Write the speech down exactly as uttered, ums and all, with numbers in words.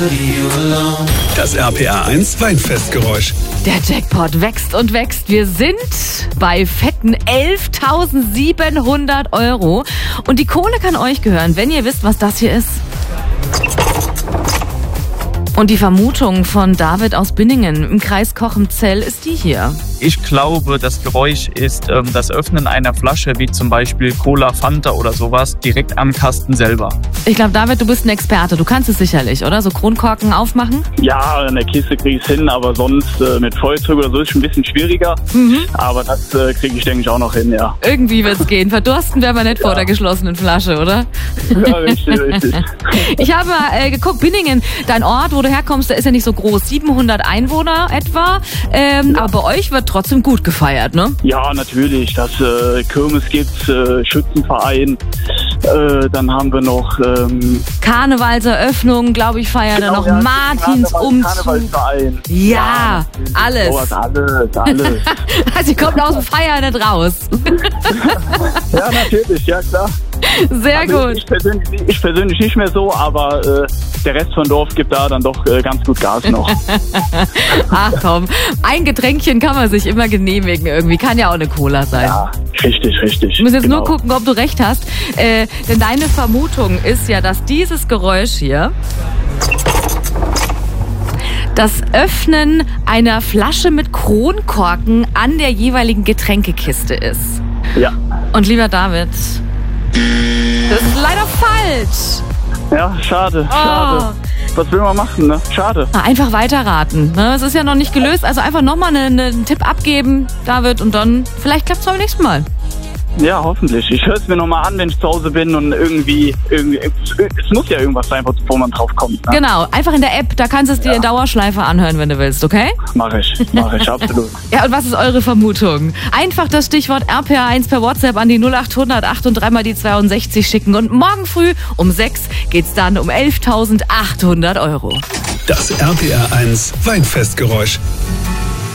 Das R P R eins Weinfestgeräusch. Der Jackpot wächst und wächst. Wir sind bei fetten elftausendsiebenhundert Euro. Und die Kohle kann euch gehören, wenn ihr wisst, was das hier ist. Und die Vermutung von David aus Binningen im Kreis Cochem-Zell ist die hier. Ich glaube, das Geräusch ist ähm, das Öffnen einer Flasche, wie zum Beispiel Cola, Fanta oder sowas, direkt am Kasten selber. Ich glaube, David, du bist ein Experte. Du kannst es sicherlich, oder? So Kronkorken aufmachen? Ja, in der Kiste kriege ich es hin, aber sonst äh, mit Feuerzeug oder so ist es ein bisschen schwieriger. Mhm. Aber das äh, kriege ich, denke ich, auch noch hin, ja. Irgendwie wird's gehen. Verdursten wäre man nicht ja. vor der geschlossenen Flasche, oder? Ja, richtig, richtig. Ich habe mal äh, geguckt, Binningen, dein Ort, wo du herkommst, der ist ja nicht so groß. siebenhundert Einwohner etwa. Ähm, ja. Aber bei euch wird trotzdem gut gefeiert, ne? Ja, natürlich. Das äh, Kirmes gibt's, äh, Schützenverein. Äh, dann haben wir noch ähm, Karnevalseröffnung, glaube ich, feiern genau, da noch ja, Martinsumzug. Karnevalsverein. Ja, ja alles. Sowas, alles, alles. Also ihr kommt aus dem Feiern nicht raus. Ja, natürlich, ja klar. Sehr also gut. Ich, ich, persönlich, ich persönlich nicht mehr so, aber äh, der Rest von Dorf gibt da dann doch äh, ganz gut Gas noch. Ach komm, ein Getränkchen kann man sich immer genehmigen irgendwie. Kann ja auch eine Cola sein. Ja, richtig, richtig. Du musst jetzt genau. nur gucken, ob du recht hast. Äh, denn deine Vermutung ist ja, dass dieses Geräusch hier das Öffnen einer Flasche mit Kronkorken an der jeweiligen Getränkekiste ist. Ja. Und lieber David, das ist leider falsch. Ja, schade, Oh. schade. Was will man machen, ne? Schade. Einfach weiterraten. Ne? Es ist ja noch nicht gelöst, also einfach nochmal einen eine Tipp abgeben, David, und dann vielleicht klappt es beim nächsten Mal. Ja, hoffentlich. Ich höre es mir nochmal an, wenn ich zu Hause bin und irgendwie, irgendwie, es muss ja irgendwas sein, bevor man drauf kommt. Ne? Genau, einfach in der App, da kannst du es dir Ja. in Dauerschleife anhören, wenn du willst, okay? Mach ich, mach ich, absolut. Ja, und was ist eure Vermutung? Einfach das Stichwort R P R eins per WhatsApp an die null acht hundert acht und drei mal die zweiundsechzig schicken und morgen früh um sechs geht's dann um elftausendachthundert Euro. Das R P R eins Weinfestgeräusch.